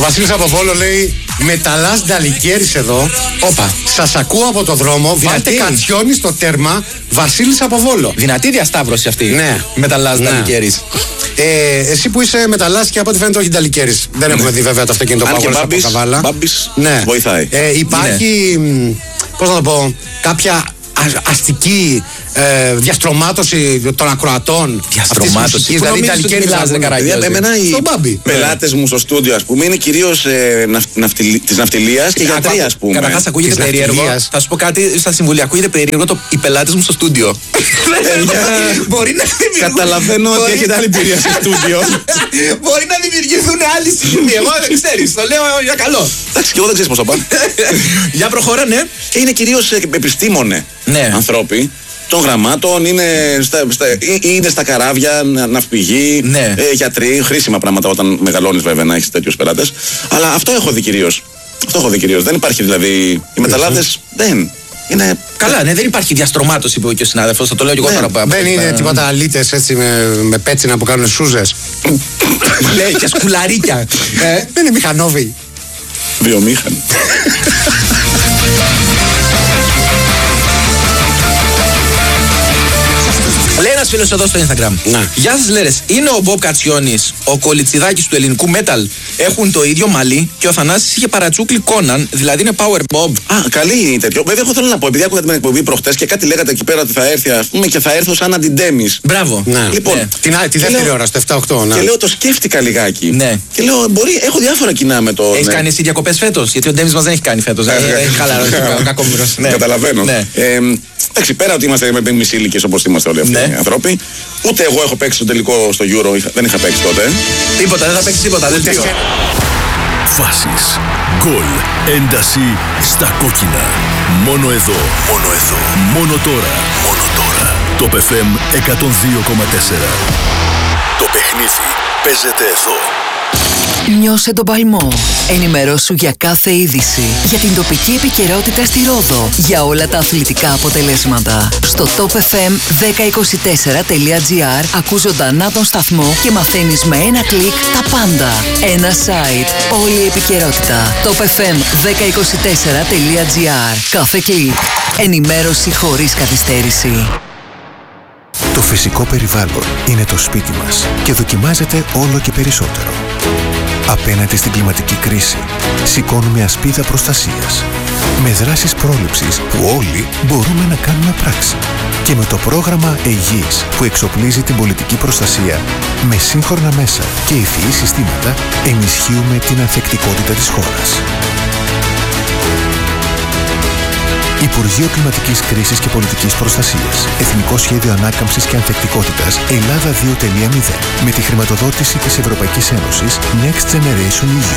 Βασίλης από Βόλο λέει: Μεταλλάς Νταλικέρης εδώ. Όπα. Σας ακούω από το δρόμο. Βάλτε Κατσιόνι στο τέρμα. Βασίλης από Βόλο. Δυνατή διασταύρωση αυτή. Ναι. Μεταλλάς Νταλικέρης. Εσύ που είσαι μεταλλάς και από ό,τι φαίνεται όχι Νταλικέρης. Δεν έχουμε δει βέβαια το αυτοκίνητο που αγόρασε από Καβάλα. Μπάμπης Ναι. βοηθάει. Υπάρχει, πώς να το πω, κάποια αστική διαστρωμάτωση των ακροατών. Διαστρωμάτωση. Δηλαδή Νταλικέρης Εμένα οι πελάτες μου στο στούντιο, ας πούμε, είναι κυρίως της ναυτιλίας και γιατροί, ας πούμε. Καταρχάς ακούγεται περίεργο. Θα σου πω κάτι στα συμβουλία. Ακούγεται περίεργο οι πελάτες μου στο στούντιο. Μπορεί να δημιουργηθούν. Καταλαβαίνω ότι έχετε άλλη εμπειρία στο στούντιο. Μπορεί να δημιουργηθούν άλλοι σύμβουλοι. Εγώ δεν ξέρεις. Το λέω για καλό. Εντάξει, και εγώ δεν ξέρεις πώς θα πάνε. Για προχώρα, ναι. Και είναι κυρίως επιστήμονε ανθρώποι. Των γραμμάτων, είναι στα καράβια, ναυπηγοί, γιατροί, χρήσιμα πράγματα όταν μεγαλώνεις βέβαια να έχεις τέτοιους πελάτες. Αλλά αυτό έχω δει κυρίως. Δεν υπάρχει δηλαδή. Οι μεταλλάδες δεν. Είναι... Καλά, ναι, δεν υπάρχει διαστρωμάτωση που είπε και ο συνάδελφος. Θα το λέω και εγώ τώρα. Δεν είναι τίποτα αλήτες έτσι με πέτσινα που κάνουν σούζες. Λέει και σκουλαρίκια. Δεν είναι μηχανόβοι. Βιομήχανοι. Λέει ένας φίλος εδώ στο Instagram. Γεια σας Λέρες, είναι ο Μπομπ Κατσιόνης, ο Κολιτσιδάκης του ελληνικού metal. Έχουν το ίδιο μαλλί και ο Θανάσης είχε παρατσούκλι Κόναν, δηλαδή είναι Power Bob. Α, καλή τέτοιο. Βέβαια, εγώ θέλω να πω, επειδή άκουγα την εκπομπή προχτές και κάτι λέγατε εκεί πέρα ότι θα έρθει, ας πούμε, και θα έρθω σαν αντιντέμις. Μπράβο. Λοιπόν, τη δεύτερη ώρα, στο 7-8. Και λέω, το σκέφτηκα λιγάκι. Ναι. Και λέω, έχω διάφορα κοινά με το. Έχεις κάνει εσύ διακοπές φέτος? Γιατί ο Ντέμις μας δεν έχει κάνει φέτος. Έχει χαλαρώσει ο κακόμοιρος. Καταλαβαίνω. Εντάξει, πέρα ότι είμαστε με μισήλικες όπως είμαστε όλοι αυτοί οι άνθρωποι, ούτε εγώ έχω παίξει το τελικό στο Euro, δεν είχα παίξει τότε. Τίποτα, δεν θα παίξει τίποτα. Φάσεις, γκολ, ένταση στα κόκκινα. Μόνο εδώ, μόνο τώρα. Το FM 102,4. Το παιχνίδι παίζεται εδώ. Νιώσε τον παλμό. Ενημερώσου για κάθε είδηση. Για την τοπική επικαιρότητα στη Ρόδο. Για όλα τα αθλητικά αποτελέσματα. Στο topfm1024.gr ακούς ζωντανά τον σταθμό και μαθαίνεις με ένα κλικ τα πάντα. Ένα site. Όλη η επικαιρότητα. topfm1024.gr. Κάθε κλικ. Ενημέρωση χωρίς καθυστέρηση. Το φυσικό περιβάλλον είναι το σπίτι μας και δοκιμάζεται όλο και περισσότερο. Απέναντι στην κλιματική κρίση, σηκώνουμε ασπίδα προστασίας. Με δράσεις πρόληψης που όλοι μπορούμε να κάνουμε πράξη. Και με το πρόγραμμα Αιγής που εξοπλίζει την πολιτική προστασία με σύγχρονα μέσα και ευφυή συστήματα, ενισχύουμε την ανθεκτικότητα της χώρας. Υπουργείο Κλιματικής Κρίσης και Πολιτικής Προστασίας. Εθνικό Σχέδιο Ανάκαμψης και Ανθεκτικότητας Ελλάδα 2.0. Με τη χρηματοδότηση της Ευρωπαϊκής Ένωσης Next Generation EU.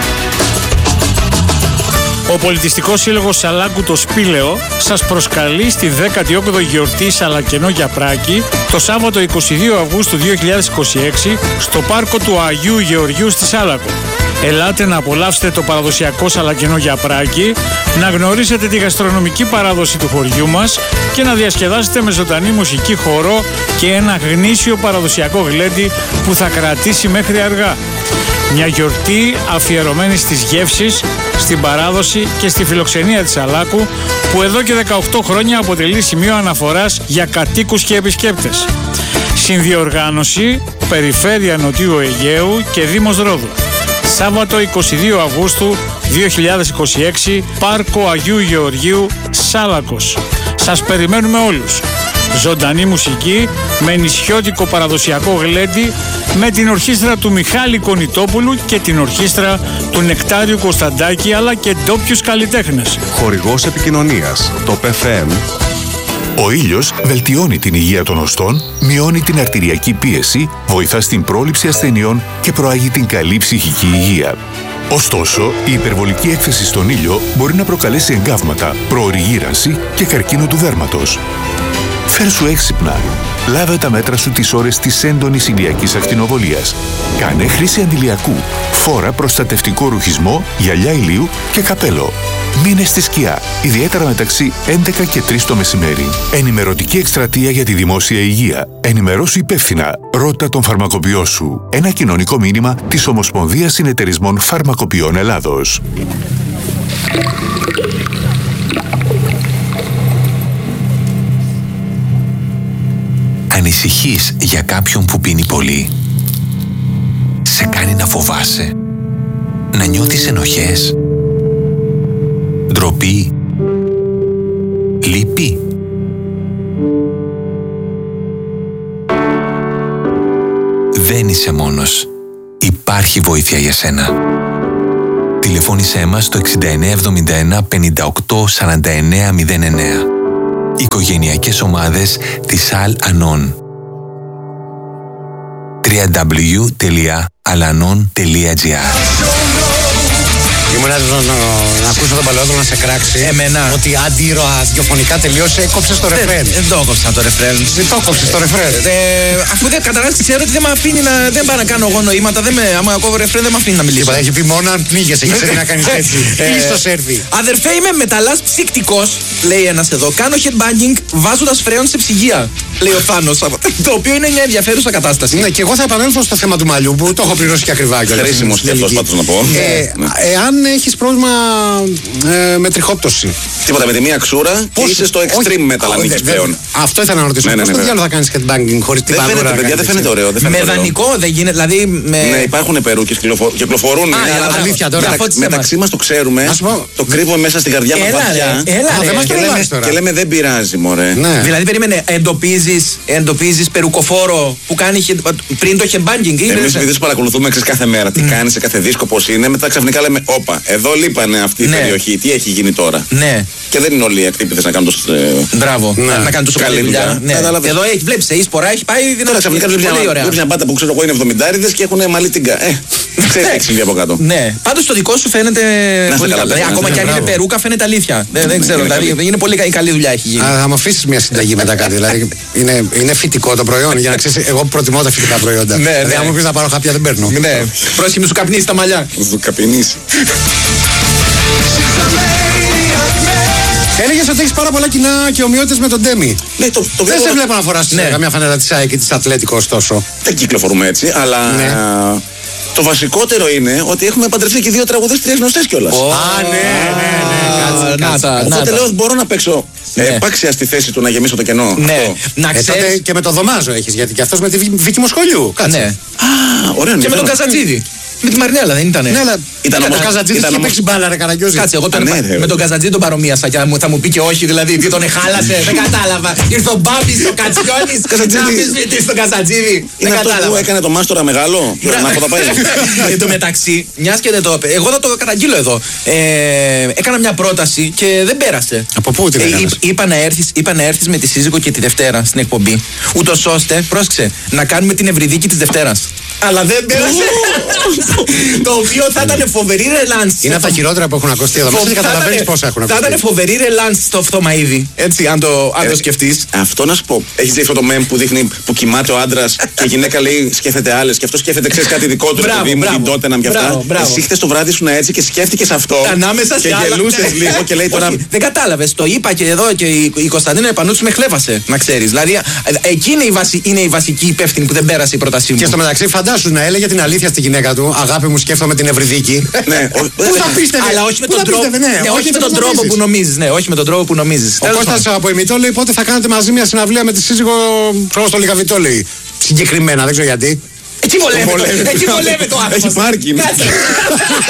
Ο Πολιτιστικός Σύλλογος Σαλάκου το Σπήλαιο σας προσκαλεί στη 18η γιορτή Σαλακενό για Πράκη το Σάββατο 22 Αυγούστου 2026 στο πάρκο του Αγίου Γεωργίου στη Σάλακο. Ελάτε να απολαύσετε το παραδοσιακό σαλακενό για Πράκη, να γνωρίσετε τη γαστρονομική παράδοση του χωριού μας και να διασκεδάσετε με ζωντανή μουσική, χορό και ένα γνήσιο παραδοσιακό γλέντι που θα κρατήσει μέχρι αργά. Μια γιορτή αφιερωμένη στις γεύσεις, στην παράδοση και στη φιλοξενία της Σαλάκου, που εδώ και 18 χρόνια αποτελεί σημείο αναφοράς για κατοίκους και επισκέπτες. Συνδιοργάνωση, Περιφέρεια Νοτιού Αιγαίου και Δήμος Ρόδου. Σάββατο 22 Αυγούστου 2026, Πάρκο Αγίου Γεωργίου, Σάλακος. Σας περιμένουμε όλους. Ζωντανή μουσική με νησιώτικο παραδοσιακό γλέντι, με την ορχήστρα του Μιχάλη Κονιτόπουλου και την ορχήστρα του Νεκτάριου Κωνσταντάκη, αλλά και ντόπιους καλλιτέχνες. Χορηγός επικοινωνίας, το PFM. Ο ήλιος βελτιώνει την υγεία των οστών, μειώνει την αρτηριακή πίεση, βοηθά στην πρόληψη ασθενειών και προάγει την καλή ψυχική υγεία. Ωστόσο, η υπερβολική έκθεση στον ήλιο μπορεί να προκαλέσει εγκάβματα, προωρη γύρανση και καρκίνο του δέρματος. Φέρσου έξυπνα. Λάβε τα μέτρα σου τις ώρες της έντονης ηλιακής ακτινοβολίας. Κάνε χρήση αντιλιακού. Φόρα προστατευτικό ρουχισμό, γυαλιά ηλίου και καπέλο. Μείνε στη σκιά, ιδιαίτερα μεταξύ 11 και 3 το μεσημέρι. Ενημερωτική εκστρατεία για τη δημόσια υγεία. Ενημερώσου υπεύθυνα. Ρώτα τον φαρμακοποιό σου. Ένα κοινωνικό μήνυμα της Ομοσπονδίας Συνεταιρισμών Φαρμακοποιών Ελλάδος. Ανησυχείς για κάποιον που πίνει πολύ? Σε κάνει να φοβάσαι? Να νιώθεις ενοχές? Ντροπή? Λύπη? Δεν είσαι μόνος. Υπάρχει βοήθεια για σένα. Τηλεφώνησέ μας στο 6971 58 49 09. Οικογενειακές ομάδες της Al-Anon. www.alanon.gr. Ήμουν έτοιμος να ακούσω τον παλαιότερο να σε κράξει. Εμένα. Ότι αντίρωα διαφωνικά τελείωσε, κόψες το ρεφρέν. Δεν το έκοψα το ρεφρέν. Δεν το κόψες το ρεφρέν. Αφού δεν καταρχάς ξέρω ότι δεν με αφήνει να. Δεν πάω να κάνω εγώ νοήματα. Άμα κόβω ρεφρέν δεν με αφήνει να μιλήσω. Είπα, έχει πει μόνο αν πνίγεσαι. Έχει να κάνεις έτσι. Κλείστο σέρβι. Αδερφέ, είμαι μεταλλάς ψυκτικός, λέει ένας εδώ. Κάνω headbanging βάζοντας φρέον σε ψυγεία, λέει ο Θάνος. Το οποίο είναι μια ενδιαφέρουσα κατάσταση. Ναι, και εγώ θα επανέλθω στο θέμα του μαλλιού που το έχω πληρώσει και ακριβά κιόλας. Χρήσιμος και αυτός πάντως να πω. Εάν έχεις πρόβλημα με τριχόπτωση. Τίποτα, με τη μία ξούρα και είσαι στο extreme metal ανοίγεις πλέον. Αυτό ήθελα να ρωτήσω. Πώς το διάλογο θα κάνεις headbanging χωρίς την πανούρα? Δεν φαίνεται, παιδιά, δεν φαίνεται ωραίο. Με δανεικό δεν γίνεται, δηλαδή με... Ναι, υπάρχουν περούκες, κυκλοφορούν. Αλήθεια τώρα. Μεταξύ μας το ξέρουμε, το κρύβουμε μέσα στην καρδιά μας βαθιά. Και λέμε δεν πειράζει, μωρέ. Δηλαδή περίμενε, εντοπίζεις περουκοφόρο που κάνει πριν το headbanging? Εμείς επειδή παρακολουθούμε κάθε μέρα τι κάνει σε κάθε δίσκο, πώς είναι, μετά ξαφνικά λέμε όπα, εδώ λείπανε αυτή η περιοχή, τι έχει γίνει τώρα? Ναι. Και δεν είναι όλοι οι ακτύπηδες να κάνουν τόσο. Μπράβο, να κάνουν τόσο καλή δουλειά. Εδώ βλέπεις, σε ίσπορα έχει πάει δυνατά. Ξαφνικά βλέπεις μια μπάτα που ξέρω εγώ είναι 70'ριδες και έχουν μαλλί τίγκα. Ξέρεις τι έχει συμβεί από κάτω. Ναι, πάντως το δικό σου φαίνεται πολύ καλό. Ακόμα και αν είναι περούκα φαίνεται αλήθεια. Δεν ξέρω, δηλαδή είναι πολύ καλή δουλειά έχει γίνει. Θα μου αφήσεις μια συνταγή μετά κάτι. Δηλαδή είναι φυτικό το προϊόν για να ξέρεις, εγώ προτιμώ τα φυτικά προϊόντα. Δηλαδή αν μου πεις να πάρω χάπια δεν παίρνω. Πρόσχη μου σου καπνίσει τα μαλλιά. Σου καπνίσει. Έλεγες ότι έχεις πάρα πολλά κοινά και ομοιότητες με τον Ντέμι. Ναι, δεν σε βλέπω να φοράς καμιά φανέλα της ΑΕΚ και της Ατλέτικο ωστόσο. Δεν κυκλοφορούμε έτσι, αλλά το βασικότερο είναι ότι έχουμε παντρευτεί και 2 τραγουδίστριες γνωστές κιόλας. Οπότε λέω μπορώ να παίξω επάξια στη θέση του να γεμίσω το κενό. Να ξέρεις. Και με το Δωμάζο έχεις, γιατί και αυτός με τη Βίκη Μοσχολιού. Κάτσε. Ωραία. Και με τον Καζατζίδη. Με τη Μαρινέλα δεν ήτανε? Ναι, αλλά ήταν ο Καζατζίδης και παίξει μπάλα ρε Καραγκιόζη. Κάτσε, εγώ με τον Καζατζίδη τον παρομοίασα και θα μου πει και όχι, δηλαδή τι τον εχάλασε, δεν κατάλαβα. Ήρθε ο Μπάμπης, ο Κατσιόνης, να αμφισβητείς τον Καζατζίδη. Είναι αυτό που έκανε το μάστορα μεγάλο, να αποταπάει. Εν τω μεταξύ, μιας και δεν το είπε, εγώ θα το καταγγείλω εδώ. Έκανα μια πρόταση και δεν πέρασε. Από πού την έκανες? Είπα να έρθεις με τη σύζυγο και τη Δευτέρα στην εκπομπή, ούτως ώστε, πρόσεξε, να κάνουμε την Ευρυδίκη της Δευτέρας. Αλλά δεν πέρασε. Το οποίο θα ήταν φοβερή ρελάνς. Είναι από τα χειρότερα που έχουν ακουστεί εδώ μέσα. Δεν καταλαβαίνεις πόσα έχουν ακουστεί. Θα ήταν φοβερή ρελάνς στο Φθωμαΐδη. Έτσι, αν το σκεφτείς. Αυτό να σου πω. Έχεις δει αυτό το meme που δείχνει που κοιμάται ο άντρας και η γυναίκα λέει σκέφτεται άλλες και αυτό σκέφτεται ξέρεις κάτι δικό του. Δηλαδή μου την τότε να μην αυτά. Εσύ χθες το βράδυ σου έτσι και σκέφτηκες αυτό. Ανάμεσα και γελούσες λίγο και λέει τώρα. Δεν κατάλαβες. Το είπα και εδώ και η Κωνσταντίνα Επανούτσου με χλέβασε. Να ξέρεις. Δηλαδή εκεί είναι η βασική υπεύθυνη που δεν πέρασε η πρότασή μου. Και στο μεταξύ φαντάσου να έλεγε την αλήθεια στη γυναίκα του. Αγάπη μου, σκέφτομαι την Ευρυδίκη. Ναι, πού θα πίστευε. Αλλά όχι με τον τρόπο που νομίζεις. Ναι, όχι με τον τρόπο που νομίζεις. Ο Κώστας από Ημιτό λέει πότε θα κάνετε μαζί μια συναυλία με τη σύζυγο στο Λιγαβητό λέει. Συγκεκριμένα, δεν ξέρω γιατί. Εκεί βολεύει το άνθρωπος. Έχει πάρκινγκ.